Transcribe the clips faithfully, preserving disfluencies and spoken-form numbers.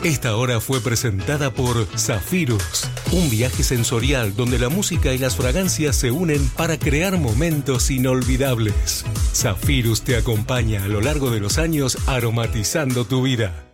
Esta hora fue presentada por Zafirus, un viaje sensorial donde la música y las fragancias se unen para crear momentos inolvidables. Zafirus te acompaña a lo largo de los años aromatizando tu vida.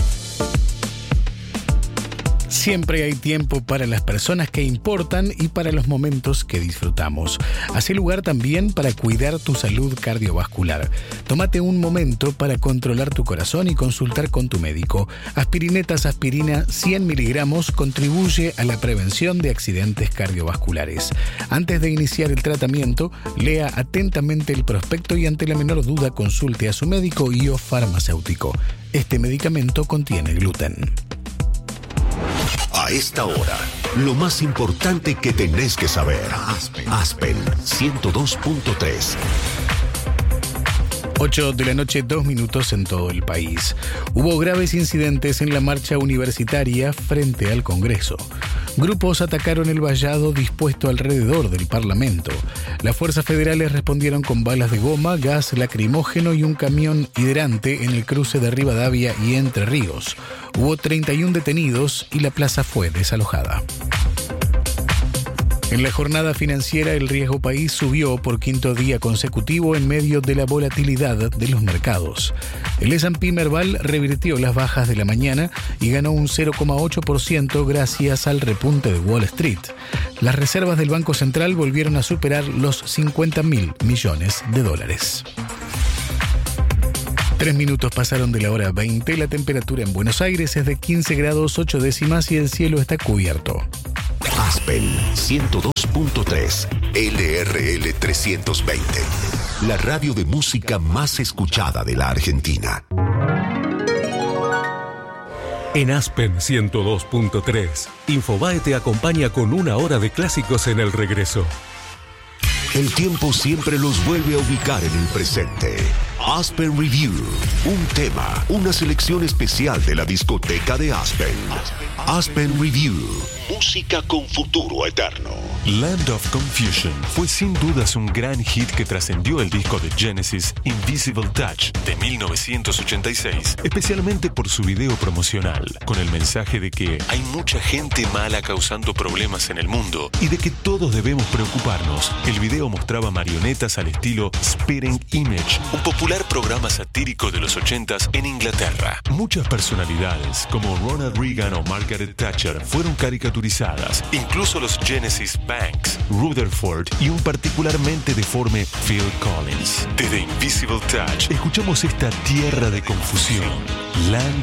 Siempre hay tiempo para las personas que importan y para los momentos que disfrutamos. Hace lugar también para cuidar tu salud cardiovascular. Tómate un momento para controlar tu corazón y consultar con tu médico. Aspirinetas aspirina cien miligramos contribuye a la prevención de accidentes cardiovasculares. Antes de iniciar el tratamiento, lea atentamente el prospecto y ante la menor duda consulte a su médico y o farmacéutico. Este medicamento contiene gluten. A esta hora, lo más importante que tenés que saber. Aspen, Aspen ciento dos punto tres. ocho de la noche, dos minutos en todo el país. Hubo graves incidentes en la marcha universitaria frente al Congreso. Grupos atacaron el vallado dispuesto alrededor del Parlamento. Las fuerzas federales respondieron con balas de goma, gas lacrimógeno y un camión hidrante en el cruce de Rivadavia y Entre Ríos. Hubo treinta y uno detenidos y la plaza fue desalojada. En la jornada financiera, el riesgo país subió por quinto día consecutivo en medio de la volatilidad de los mercados. El ese and pe Merval revirtió las bajas de la mañana y ganó un cero coma ocho por ciento gracias al repunte de Wall Street. Las reservas del Banco Central volvieron a superar los cincuenta mil millones de dólares. Tres minutos pasaron de la hora veinte. La temperatura en Buenos Aires es de quince grados ocho décimas y el cielo está cubierto. Aspen ciento dos punto tres, L R L trescientos veinte, la radio de música más escuchada de la Argentina. En Aspen ciento dos punto tres, Infobae te acompaña con una hora de clásicos en el regreso. El tiempo siempre los vuelve a ubicar en el presente. Aspen Review, un tema, una selección especial de la discoteca de Aspen. Aspen Review, música con futuro eterno. Land of Confusion fue sin dudas un gran hit que trascendió el disco de Genesis Invisible Touch de mil novecientos ochenta y seis, especialmente por su video promocional, con el mensaje de que hay mucha gente mala causando problemas en el mundo y de que todos debemos preocuparnos. El video mostraba marionetas al estilo Spitting Image, un popular programa satírico de los ochentas en Inglaterra. Muchas personalidades como Ronald Reagan o Margaret Thatcher fueron caricaturizadas, incluso los Genesis Banks, Rutherford y un particularmente deforme Phil Collins. Desde Invisible Touch escuchamos esta tierra de confusión, Land